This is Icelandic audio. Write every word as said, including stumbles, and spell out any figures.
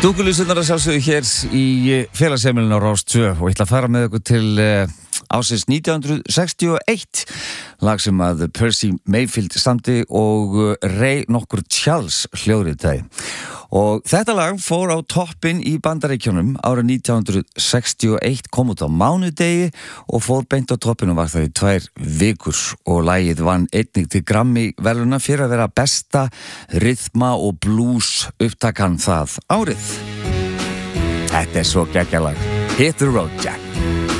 Dúkulisundar að sjálfsögðu hér í félagsheimilinu á Rás tvö og ég ætla að fara með ykkur til uh, ásins nítján hundruð sextíu og eitt, lag sem að Percy Mayfield samdi og uh, Ray nokkur Charles hljóðritaði. Og þetta lag fór á toppinn í Bandaríkjunum árið nítján hundruð sextíu og eitt, kom út á mánudegi og fór beint á toppinn og var það í tvær vikur og lagið vann einnig til Grammy verðlauna fyrir að vera besta rytma og blues upptakan það árið. Þetta er svo geggjalag. Hit the road, Jack.